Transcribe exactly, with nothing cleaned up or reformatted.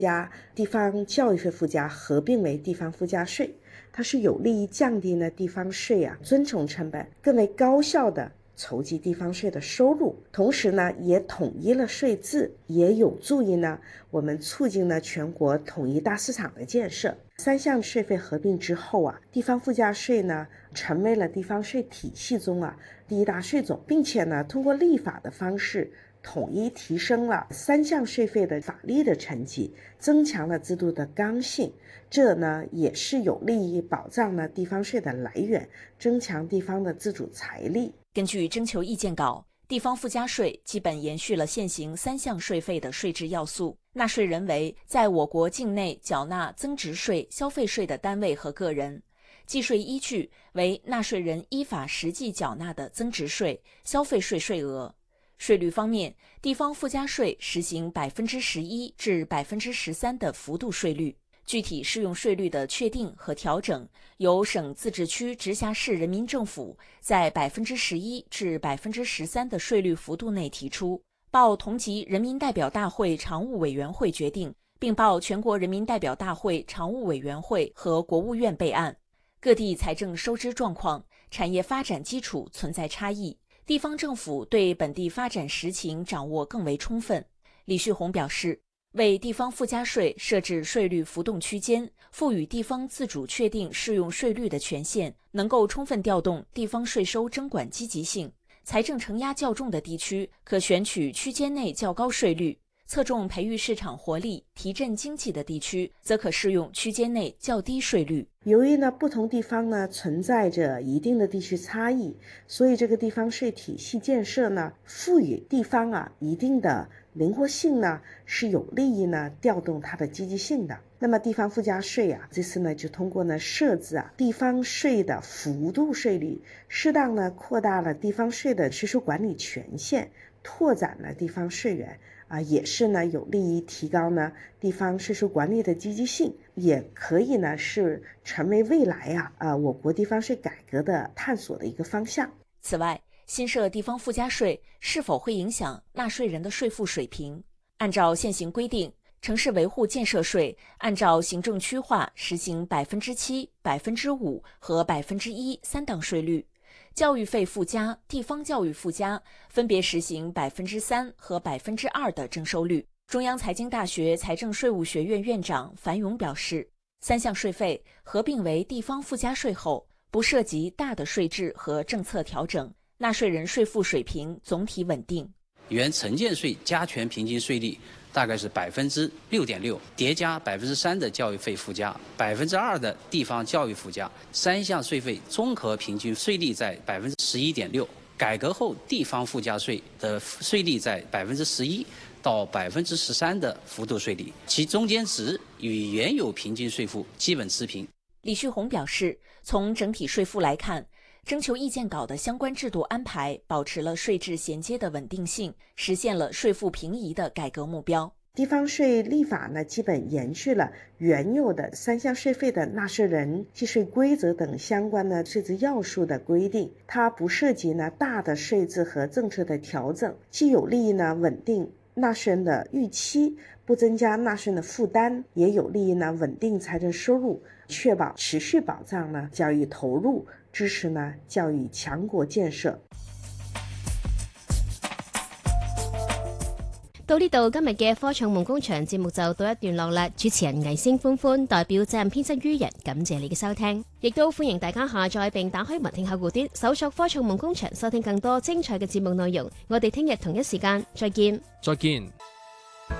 加地方教育费附加合并为地方附加税，它是有利于降低呢地方税啊遵从成本，更为高效的筹集地方税的收入，同时呢也统一了税制，也有助于呢我们促进呢全国统一大市场的建设。三项税费合并之后啊，地方附加税呢成为了地方税体系中啊第一大税种，并且呢通过立法的方式统一提升了三项税费的法律的层级，增强了制度的刚性，这呢也是有利于保障了地方税的来源，增强地方的自主财力。 根据征求意见稿，地方附加税基本延续了现行三项税费的税制要素，纳税人为在我国境内缴纳增值税、消费税的单位和个人，计税依据为纳税人依法实际缴纳的增值税、消费税税额。税率方面，地方附加税实行百分之十一至百分之十三的幅度税率，具体适用税率的确定和调整，由省、自治区、直辖市人民政府在百分之十一至百分之十三的税率幅度内提出，报同级人民代表大会常务委员会决定，并报全国人民代表大会常务委员会和国务院备案。各地财政收支状况、产业发展基础存在差异，地方政府对本地发展实情掌握更为充分。李旭红表示，为地方附加税设置税率浮动区间，赋予地方自主确定适用税率的权限，能够充分调动地方税收征管积极性。财政承压较重的地区可选取区间内较高税率，侧重培育市场活力、提振经济的地区则可适用区间内较低税率。 由于呢不同地方呢存在着一定的地区差异，所以这个地方税体系建设呢赋予地方啊一定的灵活性呢，是有利于呢调动它的积极性的。那么地方附加税啊，这次呢就通过呢设置啊地方税的幅度税率，适当呢扩大了地方税的税收管理权限，拓展了地方税源啊，也是呢有利于提高呢地方税收管理的积极性，也可以呢是成为未来啊啊我国地方税改革的探索的一个方向。 此外，新设地方附加税是否会影响纳税人的税负水平？按照现行规定，城市维护建设税按照行政区划实行百分之七、百分之五和百分之一三档税率。教育费附加、地方教育附加分别实行百分之三和百分之二的征收率。中央财经大学财政税务学院院长樊勇表示，三项税费合并为地方附加税后，不涉及大的税制和政策调整，纳税人税负水平总体稳定。 原城建税加权平均税率大概是百分之六点六，叠加百分之三的教育费附加，百分之二的地方教育附加，三项税费综合平均税率在百分之十一点六。改革后，地方附加税的税率在百分之十一到百分之十三的幅度税率，其中间值与原有平均税负基本持平。 李旭红表示，从整体税负来看，征求意见稿的相关制度安排保持了税制衔接的稳定性，实现了税负平移的改革目标。 地方税立法呢，基本延续了原有的三项税费的纳税人、计税规则等相关的税制要素的规定，它不涉及呢大的税制和政策的调整，既有利于呢稳定纳税人的预期，不增加纳税人的负担，也有利于呢稳定财政收入，确保持续保障呢教育投入，支持呢教育强国建设。 到呢度，今日嘅科創夢工場節目就到一段落啦。主持人魏星歡歡代表責任編輯於人，感謝你嘅收聽，亦都歡迎大家下載並打開文聽客戶端，搜索科創夢工場，收聽更多精彩嘅節目內容。我哋聽日同一時間再見。 再見。